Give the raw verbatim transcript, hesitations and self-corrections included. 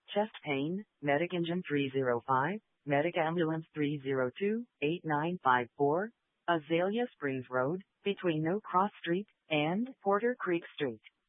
Chest pain, Medic Engine three oh five, Medic Ambulance three oh two, eight nine five four, Azalea Springs Road, between No Cross Street and Porter Creek Street.